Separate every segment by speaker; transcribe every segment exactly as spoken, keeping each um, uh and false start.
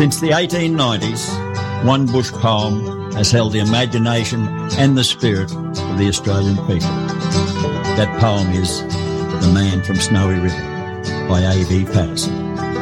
Speaker 1: Since the eighteen nineties, one bush poem has held the imagination and the spirit of the Australian people. That poem is The Man from Snowy River by A V Patterson.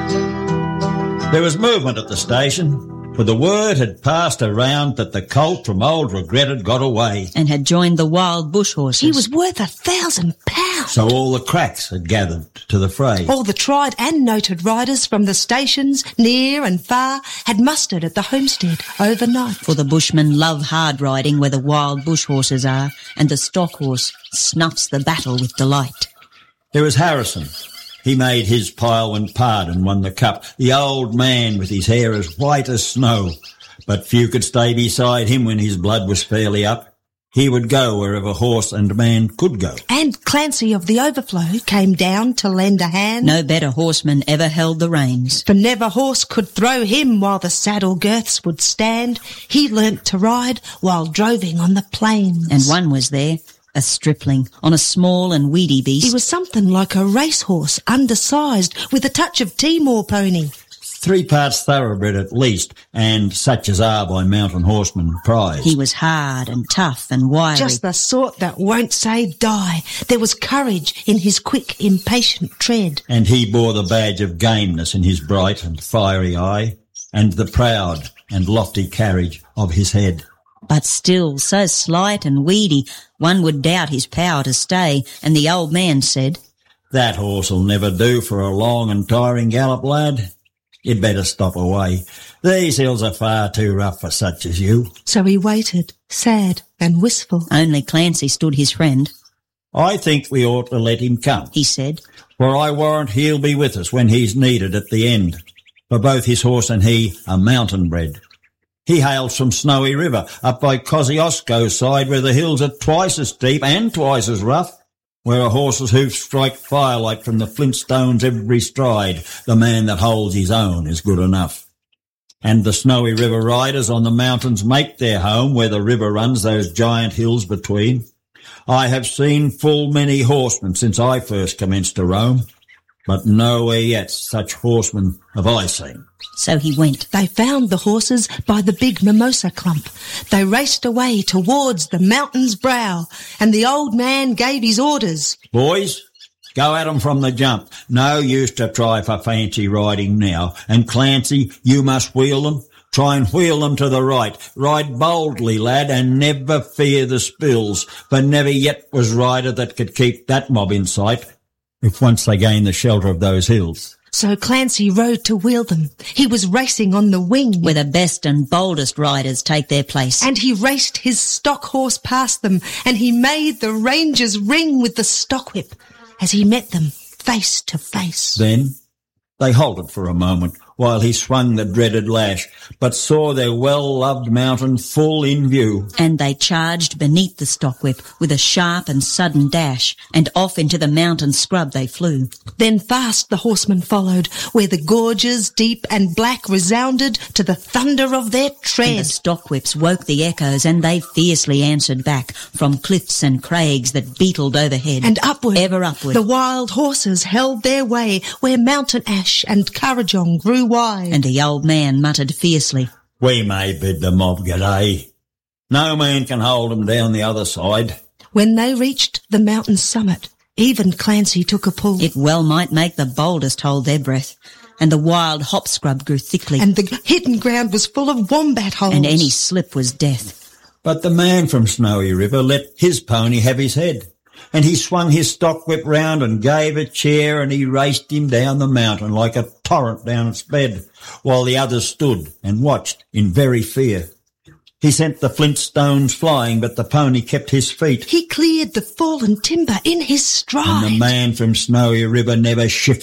Speaker 1: There was movement at the station, for the word had passed around that the colt from Old Regret had got away.
Speaker 2: And had joined the wild bush horses.
Speaker 3: He was worth a thousand pounds.
Speaker 1: So all the cracks had gathered to the fray.
Speaker 3: All the tried and noted riders from the stations, near and far, had mustered at the homestead overnight.
Speaker 2: For the bushmen love hard riding where the wild bush horses are, and the stock horse snuffs the battle with delight.
Speaker 1: There was Harrison. He made his pile when Pardon won the cup, the old man with his hair as white as snow. But few could stay beside him when his blood was fairly up. He would go wherever horse and man could go.
Speaker 3: And Clancy of the Overflow came down to lend a hand.
Speaker 2: No better horseman ever held the reins.
Speaker 3: For never horse could throw him while the saddle girths would stand. He learnt to ride while droving on the plains.
Speaker 2: And one was there, a stripling, on a small and weedy beast.
Speaker 3: He was something like a racehorse, undersized, with a touch of Timor pony.
Speaker 1: Three parts thoroughbred at least, and such as are by mountain horsemen prized.
Speaker 2: He was hard and tough and wiry.
Speaker 3: Just the sort that won't say die. There was courage in his quick, impatient tread.
Speaker 1: And he bore the badge of gameness in his bright and fiery eye, and the proud and lofty carriage of his head.
Speaker 2: But still, so slight and weedy, one would doubt his power to stay, and the old man said,
Speaker 1: "That horse'll never do for a long and tiring gallop, lad. You'd better stop away. These hills are far too rough for such as you."
Speaker 3: So he waited, sad and wistful.
Speaker 2: Only Clancy stood his friend.
Speaker 1: "I think we ought to let him come,"
Speaker 2: he said,
Speaker 1: "for I warrant he'll be with us when he's needed at the end, for both his horse and he are mountain bred. He hails from Snowy River, up by Kosciuszko's side, where the hills are twice as steep and twice as rough, where a horse's hoofs strike firelight from the flint stones every stride. The man that holds his own is good enough. And the Snowy River riders on the mountains make their home where the river runs those giant hills between. I have seen full many horsemen since I first commenced to roam, but nowhere yet such horsemen have I seen."
Speaker 2: So he went.
Speaker 3: They found the horses by the big mimosa clump. They raced away towards the mountain's brow, and the old man gave his orders.
Speaker 1: "Boys, go at 'em from the jump. No use to try for fancy riding now. And Clancy, you must wheel them. Try and wheel them to the right. Ride boldly, lad, and never fear the spills, for never yet was rider that could keep that mob in sight, if once they gain the shelter of those hills."
Speaker 3: So Clancy rode to wheel them. He was racing on the wing,
Speaker 2: where the best and boldest riders take their place.
Speaker 3: And he raced his stock horse past them, and he made the rangers ring with the stock whip as he met them face to face.
Speaker 1: Then they halted for a moment while he swung the dreaded lash, but saw their well-loved mountain full in view.
Speaker 2: And they charged beneath the stockwhip with a sharp and sudden dash, and off into the mountain scrub they flew.
Speaker 3: Then fast the horsemen followed, where the gorges deep and black resounded to the thunder of their tread.
Speaker 2: And the stockwhips woke the echoes, and they fiercely answered back from cliffs and crags that beetled overhead.
Speaker 3: And upward,
Speaker 2: ever upward,
Speaker 3: the wild horses held their way, where mountain ash and Kurrajong grew wide.
Speaker 2: And the old man muttered fiercely,
Speaker 1: "We may bid the mob g'day. No man can hold them down the other side."
Speaker 3: When they reached the mountain's summit, even Clancy took a pull.
Speaker 2: It well might make the boldest hold their breath. And the wild hop scrub grew thickly.
Speaker 3: And the hidden ground was full of wombat holes.
Speaker 2: And any slip was death.
Speaker 1: But the man from Snowy River let his pony have his head, and he swung his stock whip round and gave a cheer, and he raced him down the mountain like a torrent down its bed, while the others stood and watched in very fear. He sent the flint stones flying, but the pony kept his feet.
Speaker 3: He cleared the fallen timber in his stride.
Speaker 1: And the man from Snowy River never shifted